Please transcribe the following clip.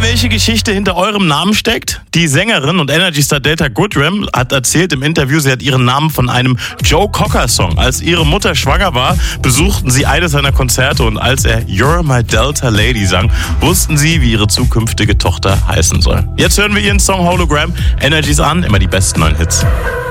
welche Geschichte hinter eurem Namen steckt? Die Sängerin und Energy-Star Delta Goodrem hat erzählt im Interview, sie hat ihren Namen von einem Joe Cocker-Song. Als ihre Mutter schwanger war, besuchten sie eines seiner Konzerte und als er You're My Delta Lady sang, wussten sie, wie ihre zukünftige Tochter heißen soll. Jetzt hören wir ihren Song Hologram. Energy's an, immer die besten neuen Hits.